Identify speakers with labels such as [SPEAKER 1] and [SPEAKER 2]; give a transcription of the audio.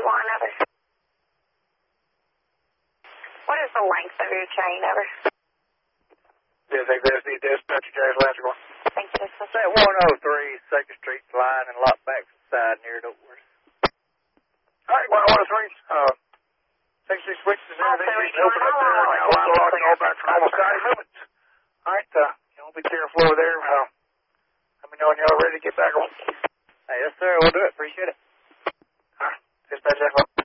[SPEAKER 1] over. What is the length of your chain, over?
[SPEAKER 2] Yes, XSD dispatcher, James Lancer.
[SPEAKER 1] Thank you, this is
[SPEAKER 2] at 103 2nd Street line and lock back from the side near doors. All right, 103. 2nd Street switches and everything. You can open up there. Line lock all back from almost 90 minutes. All right, y'all be careful over there. Let me know when y'all are ready to get back on.
[SPEAKER 3] Hey, yes, sir. We'll do it. Appreciate it.
[SPEAKER 2] All right. Dispatch,